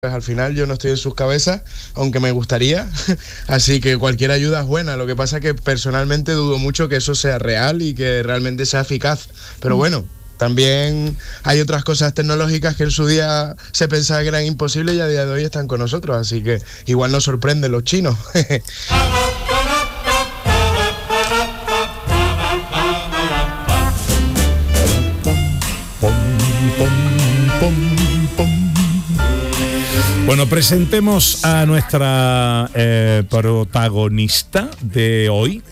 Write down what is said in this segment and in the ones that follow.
Pues al final yo no estoy en sus cabezas, aunque me gustaría, así que cualquier ayuda es buena. Lo que pasa es que personalmente dudo mucho que eso sea real y que realmente sea eficaz. Pero bueno, también hay otras cosas tecnológicas que en su día se pensaba que eran imposibles y a día de hoy están con nosotros, así que igual nos sorprenden los chinos. Bueno, presentemos a nuestra protagonista de hoy.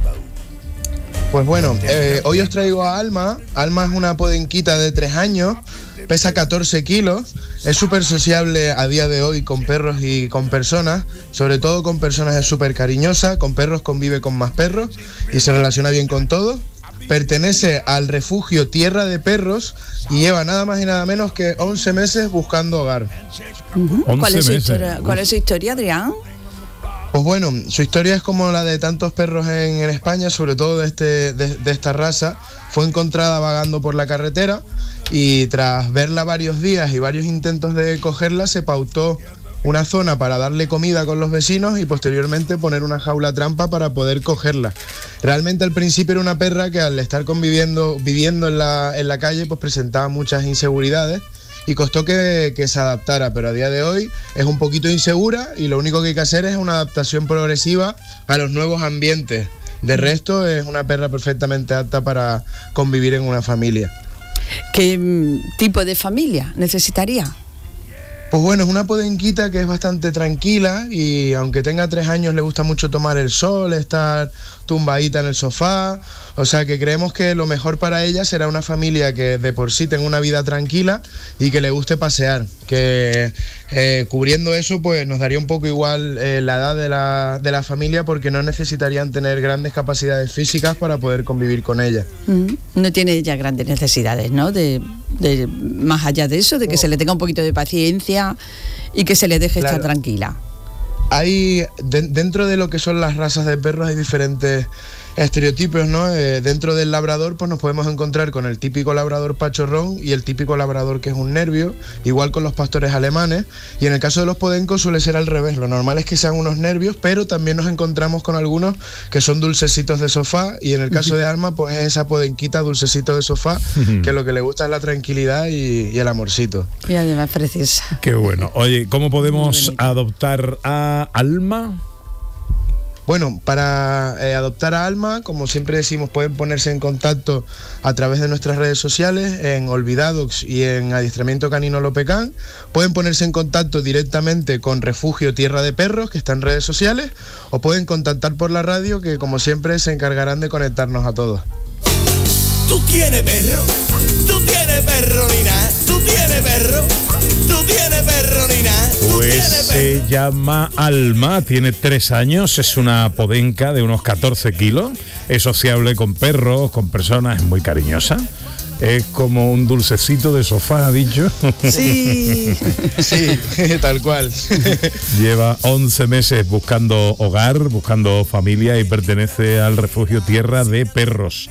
Pues bueno, hoy os traigo a Alma. Alma es una podenquita de 3 años, pesa 14 kilos, es súper sociable a día de hoy con perros y con personas, sobre todo con personas es súper cariñosa, con perros convive con más perros y se relaciona bien con todos. Pertenece al refugio Tierra de Perros y lleva nada más y nada menos que 11 meses buscando hogar. ¿Cuál es su historia, Adrián? Pues bueno, su historia es como la de tantos perros en España, sobre todo de esta raza. Fue encontrada vagando por la carretera y tras verla varios días y varios intentos de cogerla, se pautó una zona para darle comida con los vecinos y posteriormente poner una jaula trampa para poder cogerla. Realmente al principio era una perra que al estar viviendo en la calle pues presentaba muchas inseguridades y costó que se adaptara, pero a día de hoy es un poquito insegura y lo único que hay que hacer es una adaptación progresiva a los nuevos ambientes. De resto es una perra perfectamente apta para convivir en una familia. ¿Qué tipo de familia necesitaría? Pues bueno, es una podenquita que es bastante tranquila y aunque tenga 3 años le gusta mucho tomar el sol, estar tumbadita en el sofá, o sea que creemos que lo mejor para ella será una familia que de por sí tenga una vida tranquila y que le guste pasear, que cubriendo eso pues nos daría un poco igual la edad de la familia porque no necesitarían tener grandes capacidades físicas para poder convivir con ella. No tiene ella grandes necesidades, ¿no? De más allá de eso, de que se le tenga un poquito de paciencia y que se le deje estar tranquila. Hay dentro de lo que son las razas de perros hay diferentes estereotipos, ¿no? Dentro del labrador pues nos podemos encontrar con el típico labrador pachorrón y el típico labrador que es un nervio, igual con los pastores alemanes, y en el caso de los podencos suele ser al revés. Lo normal es que sean unos nervios, pero también nos encontramos con algunos que son dulcecitos de sofá, y en el caso de Alma pues es esa podenquita dulcecito de sofá que lo que le gusta es la tranquilidad y el amorcito. Y además preciosa. Qué bueno. Oye, ¿cómo podemos adoptar a Alma? Bueno, para adoptar a Alma, como siempre decimos, pueden ponerse en contacto a través de nuestras redes sociales, en Olvidadox y en Adiestramiento Canino Lopecán. Pueden ponerse en contacto directamente con Refugio Tierra de Perros, que está en redes sociales, o pueden contactar por la radio, que como siempre se encargarán de conectarnos a todos. ¿Tú tienes perro? ¿Tú tienes perro, Nina? ¿Tú tienes perro? ¿Tú tienes perro, Nina? Pues se llama Alma, tiene 3 años, es una podenca de unos 14 kilos, es sociable con perros, con personas, es muy cariñosa. Es como un dulcecito de sofá, ha dicho. Sí. Sí, tal cual. Lleva 11 meses buscando hogar, buscando familia y pertenece al refugio Tierra de Perros.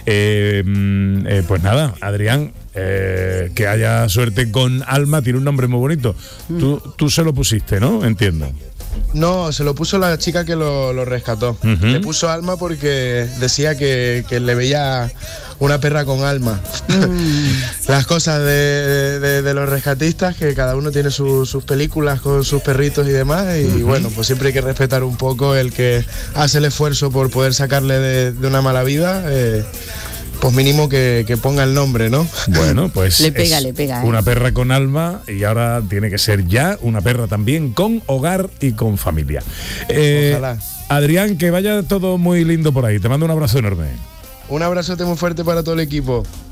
Pues nada, Adrián, que haya suerte con Alma, tiene un nombre muy bonito. Tú se lo pusiste, ¿no? Entiendo. No, se lo puso la chica que lo rescató. Le puso Alma porque decía que le veía una perra con alma. Las cosas de los rescatistas, que cada uno tiene sus películas con sus perritos y demás, y bueno, pues siempre hay que respetar un poco el que hace el esfuerzo por poder sacarle de una mala vida. Pues mínimo que ponga el nombre, ¿no? Bueno, pues le pega. Una perra con alma y ahora tiene que ser ya una perra también con hogar y con familia. Ojalá. Adrián, que vaya todo muy lindo por ahí. Te mando un abrazo enorme. Un abrazote muy fuerte para todo el equipo.